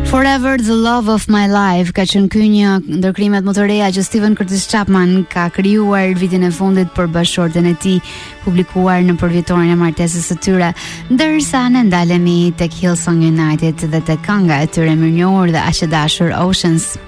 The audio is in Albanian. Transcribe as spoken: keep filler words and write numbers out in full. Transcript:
Forever the Love of My Life ka qenë ky një ndërkrimet më të reja që Steven Curtis Chapman ka krijuar vitin e fundit për bashkëshorten e tij, publikuar në përvjetorin e martesës së tyre, ndërsa ne ndalemi tek Hillsong United dhe tek kënga e tyre mirënjohur dhe aq e dashur Oceans.